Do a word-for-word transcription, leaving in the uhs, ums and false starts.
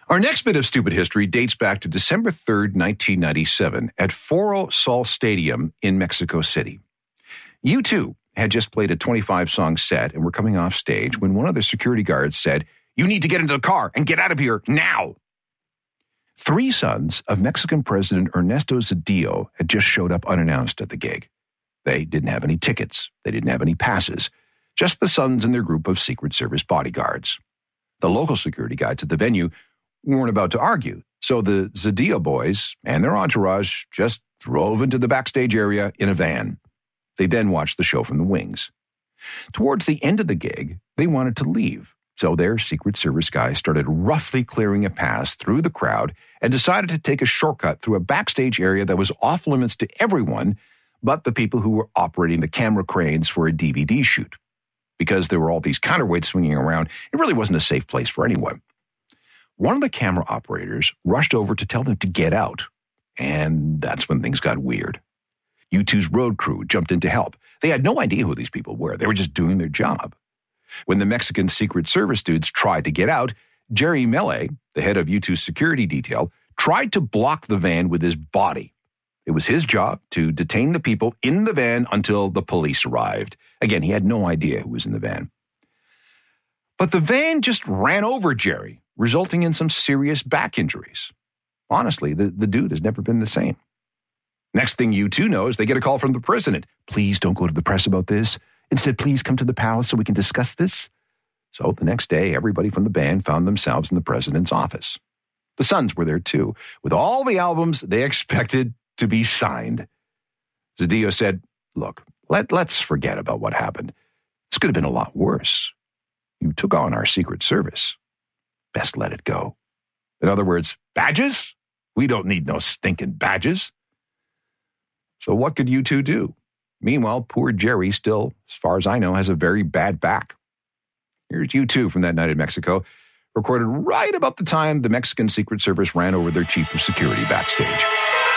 Our next bit of stupid history dates back to December third, nineteen ninety-seven, at Foro Sol Stadium in Mexico City. U two had just played a twenty-five song set and were coming off stage when one of the security guards said, "You need to get into the car and get out of here now." Three sons of Mexican President Ernesto Zedillo had just showed up unannounced at the gig. They didn't have any tickets. They didn't have any passes. Just the sons and their group of Secret Service bodyguards. The local security guards at the venue weren't about to argue, so the Zedillo boys and their entourage just drove into the backstage area in a van. They then watched the show from the wings. Towards the end of the gig, they wanted to leave, so their Secret Service guys started roughly clearing a path through the crowd and decided to take a shortcut through a backstage area that was off limits to everyone but the people who were operating the camera cranes for a D V D shoot. Because there were all these counterweights swinging around, it really wasn't a safe place for anyone. One of the camera operators rushed over to tell them to get out, and that's when things got weird. U two's road crew jumped in to help. They had no idea who these people were. They were just doing their job. When the Mexican Secret Service dudes tried to get out, Jerry Mele, the head of U two's security detail, tried to block the van with his body. It was his job to detain the people in the van until the police arrived. Again, he had no idea who was in the van. But the van just ran over Jerry, resulting in some serious back injuries. Honestly, the, the dude has never been the same. Next thing U two knows, they get a call from the president. "Please don't go to the press about this. Instead, please come to the palace so we can discuss this." So the next day, everybody from the band found themselves in the president's office. The sons were there too, with all the albums they expected to be signed. Zedillo said, "Look, let, let's forget about what happened. This could have been a lot worse. You took on our Secret Service. Best let it go." In other words, badges? We don't need no stinking badges. So what could U two do? Meanwhile, poor Jerry still, as far as I know, has a very bad back. Here's U two from that night in Mexico, recorded right about the time the Mexican Secret Service ran over their chief of security backstage.